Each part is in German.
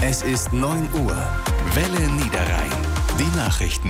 Es ist 9 Uhr. Welle Niederrhein. Die Nachrichten.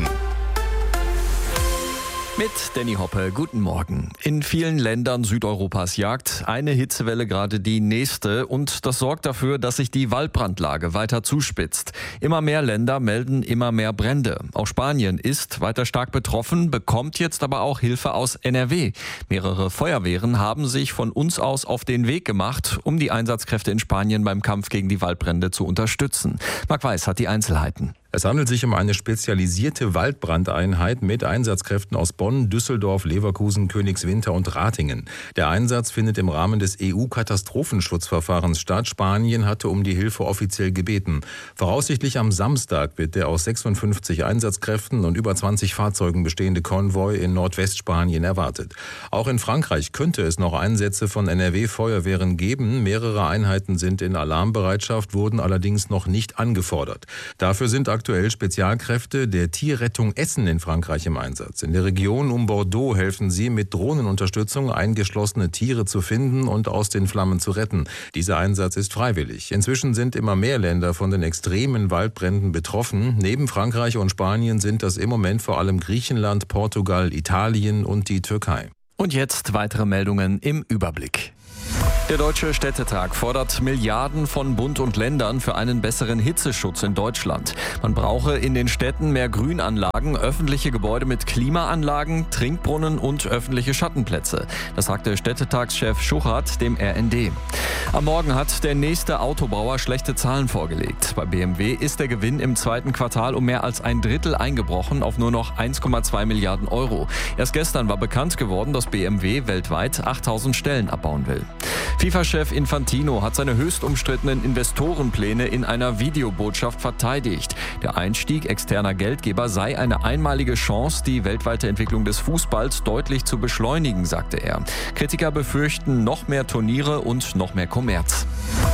Mit Danny Hoppe, guten Morgen. In vielen Ländern Südeuropas jagt eine Hitzewelle gerade die nächste und das sorgt dafür, dass sich die Waldbrandlage weiter zuspitzt. Immer mehr Länder melden immer mehr Brände. Auch Spanien ist weiter stark betroffen, bekommt jetzt aber auch Hilfe aus NRW. Mehrere Feuerwehren haben sich von uns aus auf den Weg gemacht, um die Einsatzkräfte in Spanien beim Kampf gegen die Waldbrände zu unterstützen. Marc Weiß hat die Einzelheiten. Es handelt sich um eine spezialisierte Waldbrandeinheit mit Einsatzkräften aus Bonn, Düsseldorf, Leverkusen, Königswinter und Ratingen. Der Einsatz findet im Rahmen des EU-Katastrophenschutzverfahrens statt. Spanien hatte um die Hilfe offiziell gebeten. Voraussichtlich am Samstag wird der aus 56 Einsatzkräften und über 20 Fahrzeugen bestehende Konvoi in Nordwestspanien erwartet. Auch in Frankreich könnte es noch Einsätze von NRW-Feuerwehren geben. Mehrere Einheiten sind in Alarmbereitschaft, wurden allerdings noch nicht angefordert. Dafür sind aktuell Spezialkräfte der Tierrettung Essen in Frankreich im Einsatz. In der Region um Bordeaux helfen sie mit Drohnenunterstützung, eingeschlossene Tiere zu finden und aus den Flammen zu retten. Dieser Einsatz ist freiwillig. Inzwischen sind immer mehr Länder von den extremen Waldbränden betroffen. Neben Frankreich und Spanien sind das im Moment vor allem Griechenland, Portugal, Italien und die Türkei. Und jetzt weitere Meldungen im Überblick. Der Deutsche Städtetag fordert Milliarden von Bund und Ländern für einen besseren Hitzeschutz in Deutschland. Man brauche in den Städten mehr Grünanlagen, öffentliche Gebäude mit Klimaanlagen, Trinkbrunnen und öffentliche Schattenplätze. Das sagte Städtetagschef Schuchart dem RND. Am Morgen hat der nächste Autobauer schlechte Zahlen vorgelegt. Bei BMW ist der Gewinn im zweiten Quartal um mehr als ein Drittel eingebrochen auf nur noch 1,2 Milliarden Euro. Erst gestern war bekannt geworden, dass BMW weltweit 8000 Stellen abbauen will. FIFA-Chef Infantino hat seine höchst umstrittenen Investorenpläne in einer Videobotschaft verteidigt. Der Einstieg externer Geldgeber sei eine einmalige Chance, die weltweite Entwicklung des Fußballs deutlich zu beschleunigen, sagte er. Kritiker befürchten noch mehr Turniere und noch mehr Kommerz.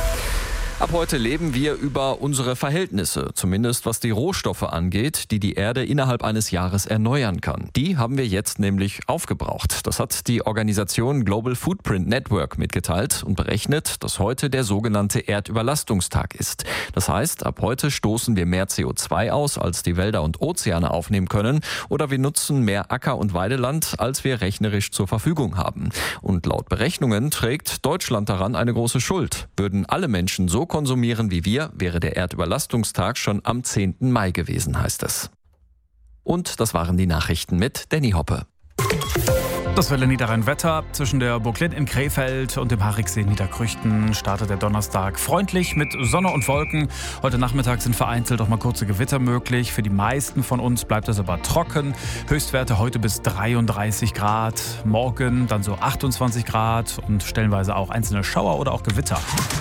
Ab heute leben wir über unsere Verhältnisse, zumindest was die Rohstoffe angeht, die die Erde innerhalb eines Jahres erneuern kann. Die haben wir jetzt nämlich aufgebraucht. Das hat die Organisation Global Footprint Network mitgeteilt und berechnet, dass heute der sogenannte Erdüberlastungstag ist. Das heißt, ab heute stoßen wir mehr CO2 aus, als die Wälder und Ozeane aufnehmen können, oder wir nutzen mehr Acker- und Weideland, als wir rechnerisch zur Verfügung haben. Und laut Berechnungen trägt Deutschland daran eine große Schuld. Würden alle Menschen so konsumieren wie wir, wäre der Erdüberlastungstag schon am 10. Mai gewesen, heißt es. Und das waren die Nachrichten mit Danny Hoppe. Das Welle Niederrhein Wetter. Zwischen der Burglind in Krefeld und dem Hariksee Niederkrüchten startet der Donnerstag freundlich mit Sonne und Wolken. Heute Nachmittag sind vereinzelt auch mal kurze Gewitter möglich. Für die meisten von uns bleibt es aber trocken. Höchstwerte heute bis 33 Grad. Morgen dann so 28 Grad und stellenweise auch einzelne Schauer oder auch Gewitter.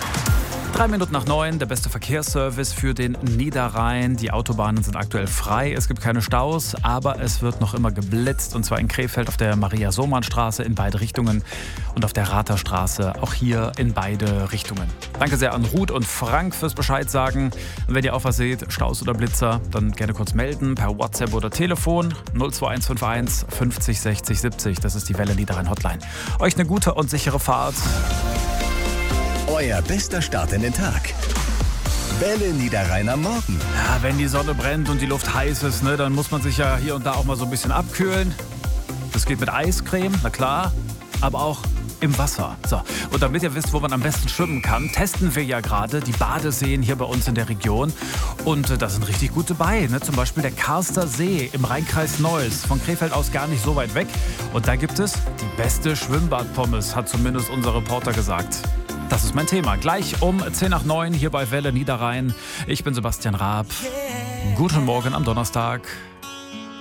3 Minuten nach 9, der beste Verkehrsservice für den Niederrhein. Die Autobahnen sind aktuell frei, es gibt keine Staus, aber es wird noch immer geblitzt. Und zwar in Krefeld auf der Maria-Sohmann-Straße in beide Richtungen und auf der Ratherstraße auch hier in beide Richtungen. Danke sehr an Ruth und Frank fürs Bescheid sagen. Und wenn ihr auch was seht, Staus oder Blitzer, dann gerne kurz melden per WhatsApp oder Telefon 02151 50 60 70. Das ist die Welle Niederrhein Hotline. Euch eine gute und sichere Fahrt. Euer bester Start in den Tag. Welle Niederrhein am Morgen. Ja, wenn die Sonne brennt und die Luft heiß ist, dann muss man sich ja hier und da auch mal so ein bisschen abkühlen. Das geht mit Eiscreme, na klar, aber auch im Wasser. So, und damit ihr wisst, wo man am besten schwimmen kann, testen wir ja gerade die Badeseen hier bei uns in der Region. Und da sind richtig gute bei, Zum Beispiel der Karster See im Rheinkreis Neuss, von Krefeld aus gar nicht so weit weg. Und da gibt es die beste Schwimmbadpommes, hat zumindest unser Reporter gesagt. Das ist mein Thema. Gleich um 10 nach 9 hier bei Welle Niederrhein. Ich bin Sebastian Raab. Guten Morgen am Donnerstag.